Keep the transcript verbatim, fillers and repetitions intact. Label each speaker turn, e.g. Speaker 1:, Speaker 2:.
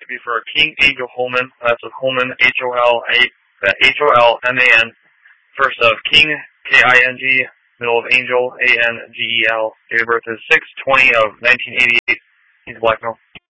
Speaker 1: to be for King Angel Holman. That's with Holman, H O L H O L M A N. First of King, K I N G. Middle of Angel, A N G E L. Date of birth is six twenty of nineteen eighty-eight. He's a black male.